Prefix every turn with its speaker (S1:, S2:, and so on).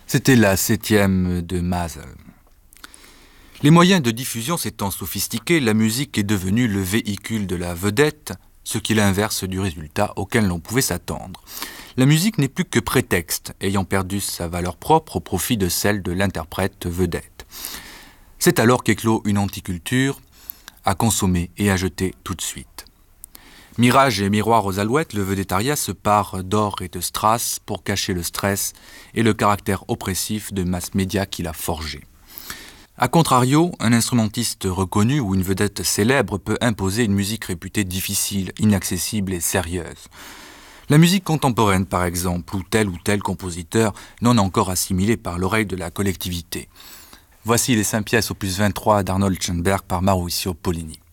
S1: C'était la 7e de Mazel. Les moyens de diffusion s'étant sophistiqués, la musique est devenue le véhicule de la vedette, ce qui est l'inverse du résultat auquel l'on pouvait s'attendre. La musique n'est plus que prétexte, ayant perdu sa valeur propre au profit de celle de l'interprète vedette. C'est alors qu'éclot une anticulture à consommer et à jeter tout de suite. Mirage et miroir aux alouettes, le vedettariat se pare d'or et de strass pour cacher le stress et le caractère oppressif de mass média qu'il a forgé. A contrario, un instrumentiste reconnu ou une vedette célèbre peut imposer une musique réputée difficile, inaccessible et sérieuse. La musique contemporaine, par exemple, ou tel compositeur non encore assimilé par l'oreille de la collectivité. Voici les 5 pièces opus 23 d'Arnold Schoenberg par Mauricio Pollini.